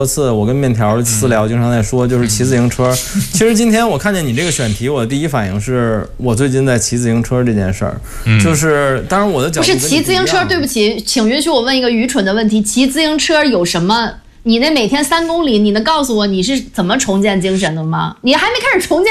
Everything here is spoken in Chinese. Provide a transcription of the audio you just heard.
多次我跟面条私聊经常在说，就是骑自行车。其实今天我看见你这个选题，我的第一反应是我最近在骑自行车这件事儿。就是当然我的角度不是骑自行车，对不起，请允许我问一个愚蠢的问题：骑自行车有什么？你那每天3公里，你能告诉我你是怎么重建精神的吗？你还没开始重建。